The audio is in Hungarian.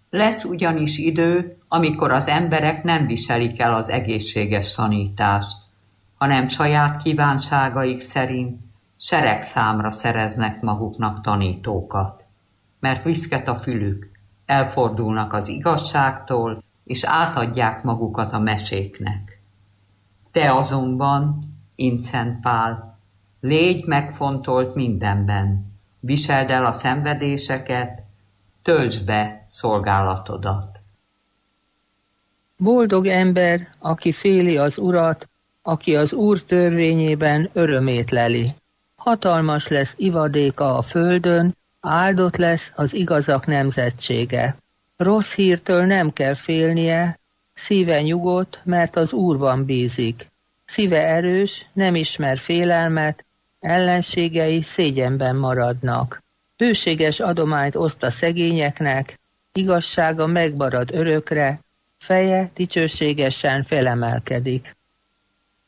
Lesz ugyanis idő, amikor az emberek nem viselik el az egészséges tanítást, hanem saját kívánságaik szerint seregszámra szereznek maguknak tanítókat, mert viszket a fülük, elfordulnak az igazságtól, és átadják magukat a meséknek. Te azonban, Szent Pál, légy megfontolt mindenben, viseld el a szenvedéseket, töltsd be szolgálatodat. Boldog ember, aki féli az Urat, aki az Úr törvényében örömét leli. Hatalmas lesz ivadéka a földön, áldott lesz az igazak nemzetsége. Rossz hírtől nem kell félnie, szíve nyugodt, mert az Úrban bízik. Szíve erős, nem ismer félelmet, ellenségei szégyenben maradnak. Hőséges adományt oszt a szegényeknek, igazsága megmarad örökre, feje dicsőségesen felemelkedik.